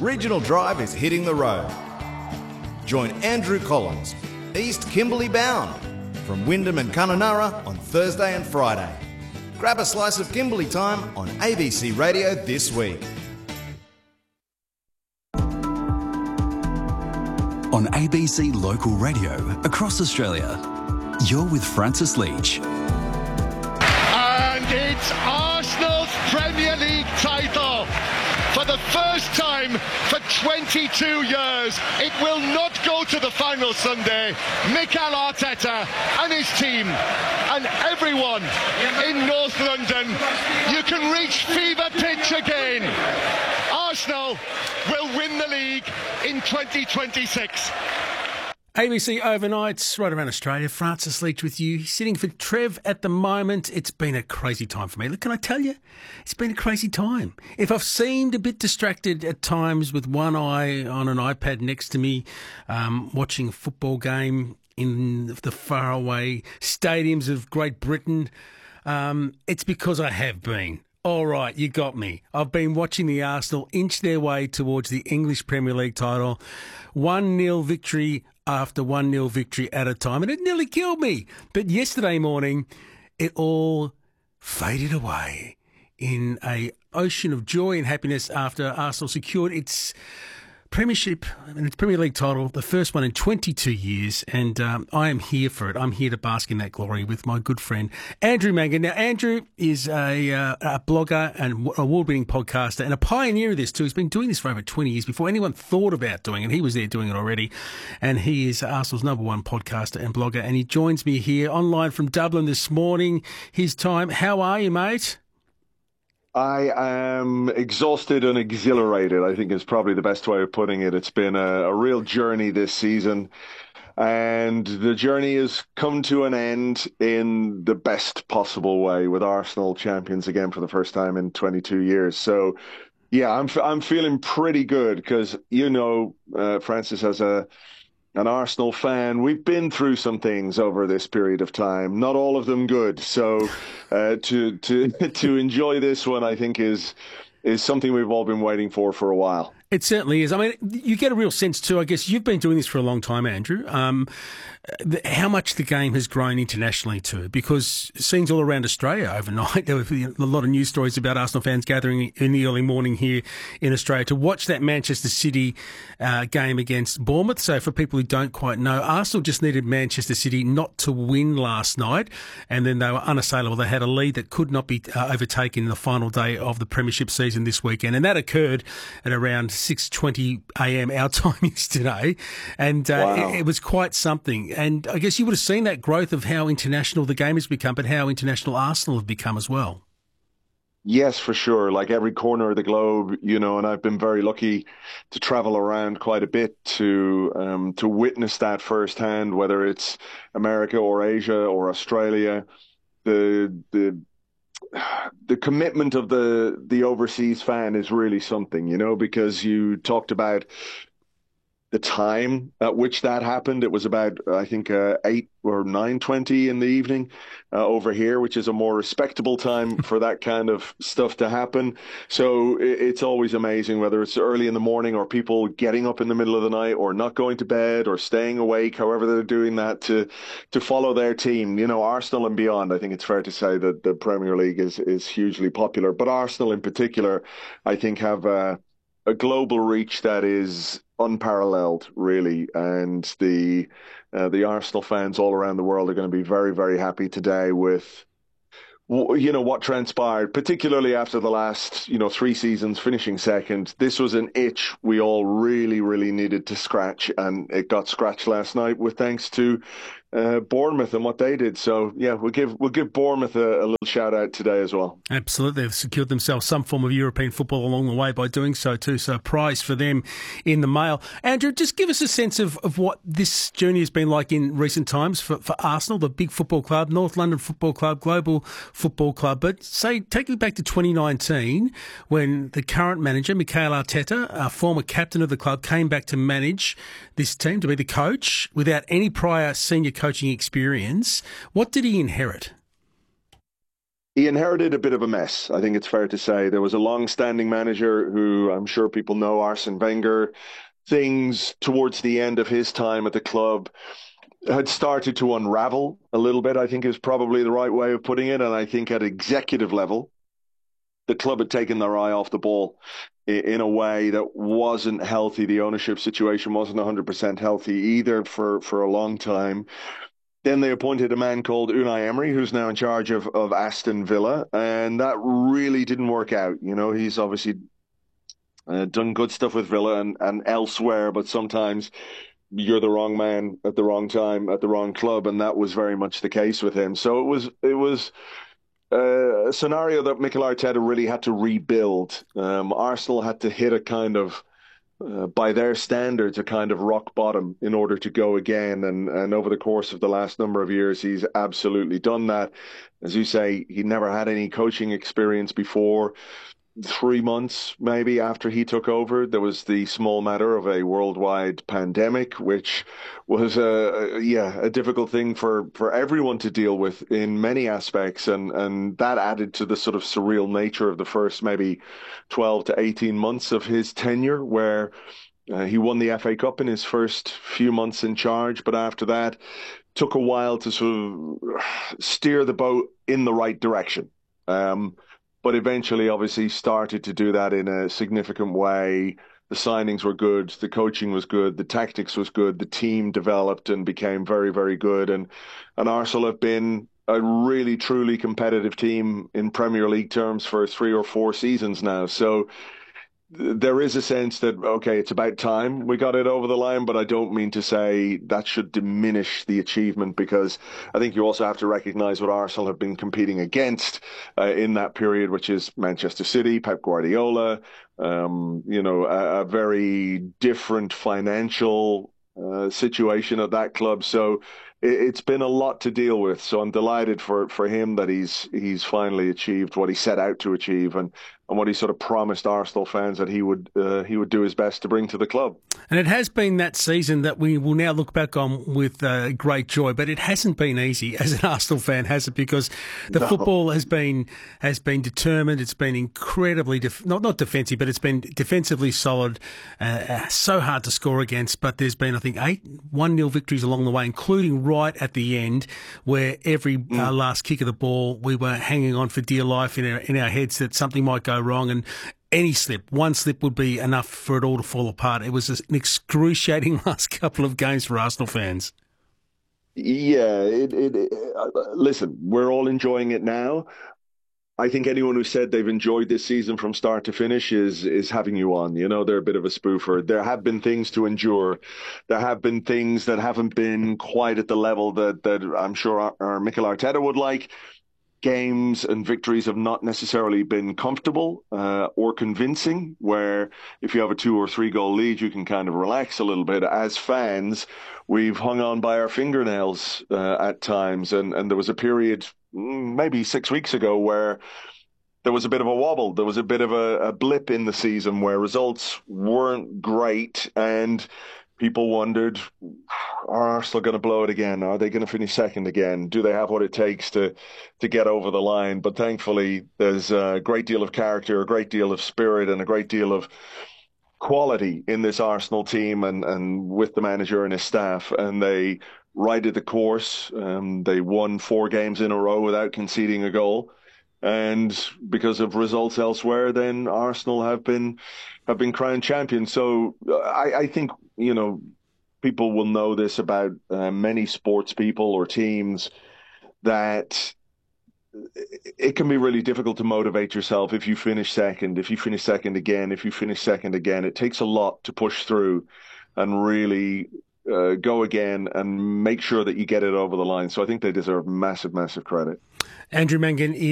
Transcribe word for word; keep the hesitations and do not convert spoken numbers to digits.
Regional Drive is hitting the road. Join Andrew Collins, East Kimberley bound, from Wyndham and Kununurra on Thursday and Friday. Grab a slice of Kimberley time on A B C Radio this week. On A B C Local Radio across Australia, you're with Francis Leach. And it's Arsenal's Premier League title. For the first time for twenty-two years, it will not go to the final Sunday. Mikel Arteta and his team and everyone in North London, you can reach fever pitch again. Arsenal will win the league in twenty twenty-six. A B C Overnights, right around Australia. Francis Leach with you, sitting for Trev at the moment. It's been a crazy time for me. Look, can I tell you? It's been a crazy time. If I've seemed a bit distracted at times with one eye on an iPad next to me, um, watching a football game in the faraway stadiums of Great Britain, um, it's because I have been. All right, you got me. I've been watching the Arsenal inch their way towards the English Premier League title. one nil victory after one nil victory at a time, and it nearly killed me. But yesterday morning, it all faded away in a ocean of joy and happiness after Arsenal secured its Premiership and its Premier League title, the first one in twenty-two years, and um, I am here for it. I'm here to bask in that glory with my good friend Andrew Mangan. Now, Andrew is a, uh, a blogger and award-winning podcaster and a pioneer of this too. He's been doing this for over twenty years before anyone thought about doing it. He was there doing it already, and he is Arsenal's number one podcaster and blogger, and he joins me here online from Dublin this morning, his time. How are you, mate? I am exhausted and exhilarated, I think is probably the best way of putting it. It's been a, a real journey this season, and the journey has come to an end in the best possible way, with Arsenal champions again for the first time in twenty-two years. So, yeah, I'm I'm feeling pretty good because, you know, uh, Francis, as a an Arsenal fan, we've been through some things over this period of time, not all of them good. So uh, to to to enjoy this one, I think, is is something we've all been waiting for for a while. It certainly is. I mean, you get a real sense too, I guess. You've been doing this for a long time, Andrew. Um, how much the game has grown internationally too, because scenes all around Australia overnight. There were a lot of news stories about Arsenal fans gathering in the early morning here in Australia to watch that Manchester City uh, game against Bournemouth. So for people who don't quite know, Arsenal just needed Manchester City not to win last night, and then they were unassailable. They had a lead that could not be uh, overtaken in the final day of the Premiership season this weekend, and that occurred at around six twenty a m our time yesterday, and uh, wow. it, it was quite something. And I guess you would have seen that growth of how international the game has become, but how international Arsenal have become as well. Yes, for sure. Like every corner of the globe, you know, and I've been very lucky to travel around quite a bit to um, to witness that firsthand, whether it's America or Asia or Australia. The the the commitment of the the overseas fan is really something, you know, because you talked about the time at which that happened. It was about, I think, uh, eight or nine twenty in the evening uh, over here, which is a more respectable time for that kind of stuff to happen. So it's always amazing, whether it's early in the morning or people getting up in the middle of the night or not going to bed or staying awake, however they're doing that, to to follow their team. You know, Arsenal and beyond, I think it's fair to say that the Premier League is, is hugely popular. But Arsenal in particular, I think, have a, a global reach that is unparalleled, really, and the uh, the Arsenal fans all around the world are going to be very, very happy today with, you know, what transpired, particularly after the last, you know, three seasons finishing second. This was an itch we all really, really needed to scratch, and it got scratched last night with thanks to Uh, Bournemouth and what they did. So yeah, we'll give we'll give Bournemouth a, a little shout out today as well. Absolutely, they've secured themselves some form of European football along the way by doing so too. So a prize for them in the mail. Andrew, just give us a sense of, of what this journey has been like in recent times for, for Arsenal, the big football club, North London Football Club, global football club. But say, take me back to twenty nineteen when the current manager, Mikel Arteta, a former captain of the club, came back to manage this team, to be the coach without any prior senior coaching experience. What did he inherit? He inherited a bit of a mess. I think it's fair to say there was a long-standing manager who I'm sure people know, Arsene Wenger. Things towards the end of his time at the club had started to unravel a little bit, I think is probably the right way of putting it. And I think at executive level, the club had taken their eye off the ball in a way that wasn't healthy. The ownership situation wasn't one hundred percent healthy either for, for a long time. Then they appointed a man called Unai Emery, who's now in charge of, of Aston Villa, and that really didn't work out. You know, he's obviously uh, done good stuff with Villa and, and elsewhere, but sometimes you're the wrong man at the wrong time at the wrong club, and that was very much the case with him. So it was it was uh, a scenario that Mikel Arteta really had to rebuild. Um, Arsenal had to hit a kind of Uh, by their standards, a kind of rock bottom in order to go again. And, and over the course of the last number of years, he's absolutely done that. As you say, he never had any coaching experience before. Three months maybe after he took over, there was the small matter of a worldwide pandemic, which was a, yeah, a difficult thing for, for everyone to deal with in many aspects. And, and that added to the sort of surreal nature of the first maybe twelve to eighteen months of his tenure, where uh, he won the F A Cup in his first few months in charge. But after that, took a while to sort of steer the boat in the right direction. Um, But eventually, obviously, started to do that in a significant way. The signings were good. The coaching was good. The tactics was good. The team developed and became very, very good. And, and Arsenal have been a really, truly competitive team in Premier League terms for three or four seasons now. So there is a sense that, okay, it's about time we got it over the line, but I don't mean to say that should diminish the achievement, because I think you also have to recognise what Arsenal have been competing against uh, in that period, which is Manchester City, Pep Guardiola, um, you know, a, a very different financial uh, situation at that club. So it, it's been a lot to deal with. So I'm delighted for, for him that he's he's finally achieved what he set out to achieve, and and what he sort of promised Arsenal fans that he would uh, he would do his best to bring to the club. And it has been that season that we will now look back on with uh, great joy, but it hasn't been easy as an Arsenal fan, has it? Because the no. football has been has been determined. It's been incredibly def- not not defensive, but it's been defensively solid. Uh, so hard to score against, but there's been I think eight one nil victories along the way, including right at the end, where every mm. uh, last kick of the ball we were hanging on for dear life in our in our heads that something might go wrong, and any slip, one slip would be enough for it all to fall apart. It was an excruciating last couple of games for Arsenal fans. Yeah, it, it, it, uh, listen, we're all enjoying it now. I think anyone who said they've enjoyed this season from start to finish is is having you on. You know, they're a bit of a spoofer. There have been things to endure. There have been things that haven't been quite at the level that, that I'm sure our, our Mikel Arteta would like. Games and victories have not necessarily been comfortable uh, or convincing, where if you have a two or three goal lead, you can kind of relax a little bit. As fans, we've hung on by our fingernails uh, at times. And, and there was a period, maybe six weeks ago, where there was a bit of a wobble. There was a bit of a, a blip in the season where results weren't great, and people wondered, are Arsenal going to blow it again? Are they going to finish second again? Do they have what it takes to to get over the line? But thankfully, there's a great deal of character, a great deal of spirit, and a great deal of quality in this Arsenal team and, and with the manager and his staff. And they righted the course. Um, they won four games in a row without conceding a goal. And because of results elsewhere, then Arsenal have been have been crowned champions. So I, I think, you know, people will know this about uh, many sports people or teams, that it can be really difficult to motivate yourself if you finish second, if you finish second again, if you finish second again. It takes a lot to push through and really uh, go again and make sure that you get it over the line. So I think they deserve massive, massive credit. Andrew Mangan is